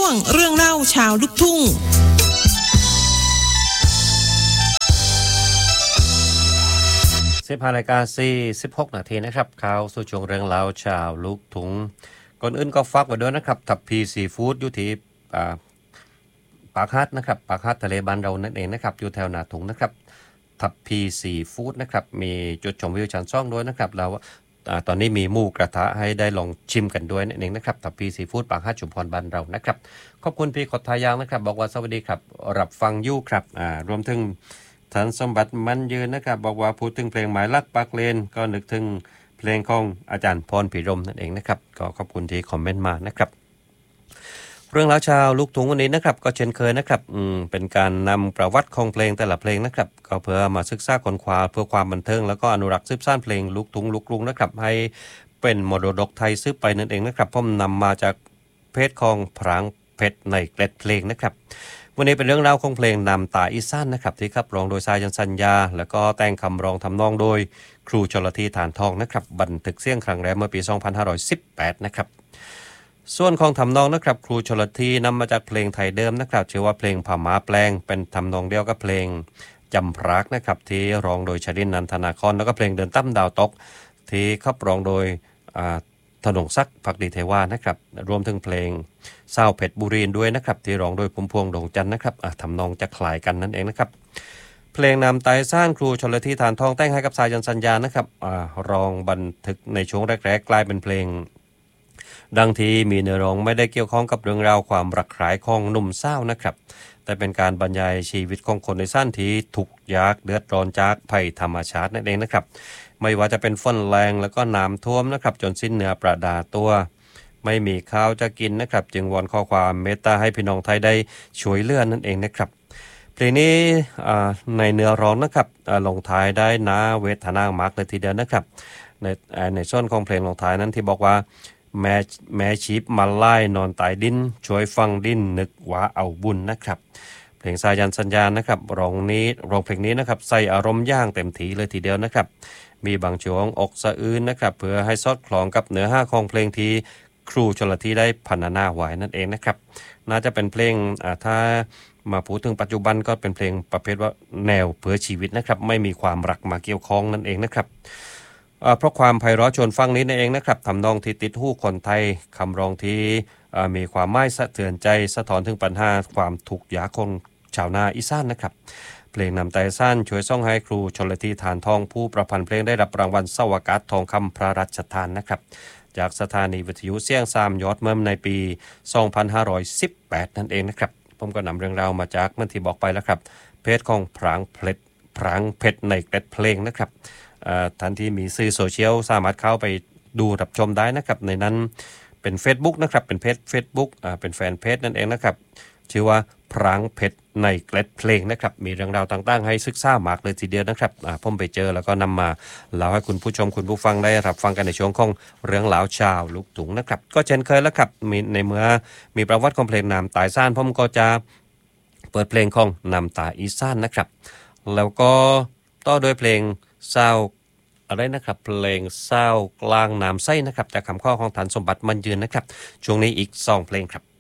วงเรื่องเล่าชาวลูกทุ่ง 15:46 นาทีนะครับข่าวสู่ช่วงเรื่องราวชาวลูกทุ่งก่อนอื่นก็ฝากไว้ด้วยนะครับทับพีซีฟู้ดอยู่ที่ปากฮัดนะครับปากฮัดทะเลบ้านเรานั่นเองนะครับอยู่แถวหน้าถุงนะครับทับพีซีฟู้ดนะครับมีจุดชมวิวชั้น2ด้วยนะครับแล้วตอนนี้มีหมูกระทะให้ได้ลองชิมกันด้วยนั่นเองนะครับทับพีซีฟู้ดปากฮัดชุมพรบ้านเรานะครับขอบคุณพี่ขดทายางนะครับบอกว่าสวัสดีครับรับฟังอยู่ครับรวมถึงท่านสมบัติมันยืนนะครับบอกว่าพูดถึงเพลงหมายลักปากเลนก็นึกถึงเพลงของอาจารย์พรพิรมนั่นเองนะครับก็ขอบคุณที่คอมเมนต์มานะครับเรื่องราวชาวลูกทุ่งวันนี้นะครับก็เช่นเคยนะครับเป็นการนำประวัติของเพลงแต่ละเพลงนะครับก็เพื่อมาศึกษาค้นคว้าเพื่อความบันเทิงแล้วก็อนุรักษ์สืบสานเพลงลูกทุ่งลูกกรุงนะครับให้เป็นมรดกไทยสืบไปนั่นเองนะครับผมนำมาจากเพจของพรางเพชรในเกล็ดเพลงนะครับวันนี้เป็นเรื่องราวของเพลงนำตาอีสานนะครับที่ขับร้องโดยสายันสัญญาแล้วก็แต่งคำร้องทำนองโดยครูชลธีฐานทองนะครับบันทึกเสียงครั้งแรกเมื่อปี 2518 นะครับส่วนของทำนองนะครับครูชลธีนำมาจากเพลงไทยเดิมนะครับชื่อว่าเพลงผาหมาแปลงเป็นทำนองเดียวกับเพลงจำพรักนะครับที่ร้องโดยชลินนันทนาคอนแล้วก็เพลงเดินตั้มดาวตกที่ขับร้องโดยธนงศักดิ์ภักดีเทวานะครับรวมถึงเพลงเศร้าเพชรบุรีด้วยนะครับที่ร้องโดยพุ่มพวงดวงจันทร์นะครับทำนองจะคล้ายกันนั่นเองนะครับเพลงนำตายซ่านครูชลธีฐานทองแต่งให้กับสายันสัญญานะครับร้องบันทึกในช่วงแรกๆกลายเป็นเพลงดังที่มีเนื้อร้องไม่ได้เกี่ยวข้องกับเรื่องราวความรักใคร่ของหนุ่มเศร้านะครับแต่เป็นการบรรยายชีวิตของคนในซ่านที่ทุกข์ยากเดือดร้อนจากภัยธรรมชาตินั่นเองนะครับไม่ว่าจะเป็นฝนแรงแล้วก็น้ำท่วมนะครับจนสิ้นเนื้อประดาตัวไม่มีข้าวจะกินนะครับจึงวอนขอความเมตตาให้พี่น้องไทยได้ช่วยเหลือนั่นเองนะครับเพลงนี้ในเนื้อร้องนะครับลงท้ายได้น่าเวทนามากเลยทีเดียวนะครับในส่วนของเพลงลงท้ายนั้นที่บอกว่าแม่ชีพมาไล่นอนตายดินช่วยฟังดิ้นนึกว่าเอาบุญนะครับเพลงสายันสัญญานะครับร้องเพลงนี้นะครับใส่อารมณ์ย่างเต็มทีเลยทีเดียวนะครับมีบางช่วงอกสะอื้นนะครับเพื่อให้สอดคล้องกับเนื้อหาของเพลงที่ครูชลธีได้พรรณนาไว้นั่นเองนะครับน่าจะเป็นเพลงถ้ามาพูดถึงปัจจุบันก็เป็นเพลงประเภทว่าแนวเพื่อชีวิตนะครับไม่มีความรักมาเกี่ยวข้องนั่นเองนะครับเพราะความไพเราะชวนฟังนี้นั่นเองนะครับทำนองที่ติดหูคนไทยคำร้องที่มีความหมายสะเทือนใจสะท้อนถึงปัญหาความทุกข์ยากของชาวนาอีสานนะครับเพลงนำตาอีสานช่วยส่งให้ครูชลธีฐานทองผู้ประพันธ์เพลงได้รับรางวัลสวากาศทองคำพระราชทานนะครับจากสถานีวิทยุเสียงซามยอดเมื่อในปี 2518 นั่นเองนะครับผมก็นำเรื่องราวมาจากเมื่อที่บอกไปแล้วครับเพจของพรางเพชรในเกล็ดเพลงนะครับท่านที่มีสื่อโซเชียลสามารถเข้าไปดูรับชมได้นะครับในนั้นเป็น Facebook นะครับเป็นเพจ Facebook เป็นแฟนเพจนั่นเองนะครับชื่อว่าพรางเพชรในเกล็ดเพลงนะครับมีเรื่องราวต่างๆให้ศึกษามากเลยทีเดียวนะครับผมไปเจอแล้วก็นำมาเล่าให้คุณผู้ชมคุณผู้ฟังได้รับฟังกันในช่วงของเรื่องราวชาวลูกทุ่งนะครับก็เช่นเคยแล้วครับมีในเมื่อมีประวัติของเพลงนำตายซ่านผมก็จะเปิดเพลงของนำตาอีสานนะครับแล้วก็ต่อด้วยเพลงเศร้าอะไรนะครับเพลงเศร้ากลางน้ำไส้นะครับจากคำข้อของฐานสมบัติมันยืนนะครับช่วงนี้อีก2เพลงครับ